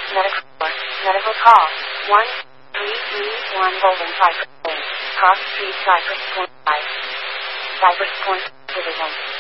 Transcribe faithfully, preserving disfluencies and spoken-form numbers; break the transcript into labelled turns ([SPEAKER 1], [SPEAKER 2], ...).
[SPEAKER 1] Medical, medical call, one three three one Golden Cypress Lane, Cross Street, Cypress Point five. Cypress Point, Citizen.